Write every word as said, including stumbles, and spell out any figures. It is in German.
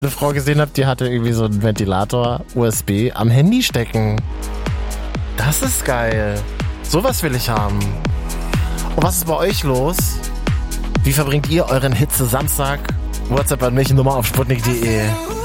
eine Frau gesehen habe, die hatte irgendwie so einen Ventilator U S B am Handy stecken. Das ist geil. Sowas will ich haben. Und was ist bei euch los? Wie verbringt ihr euren Hitze Samstag? WhatsApp an mich, Nummer auf sputnik punkt de.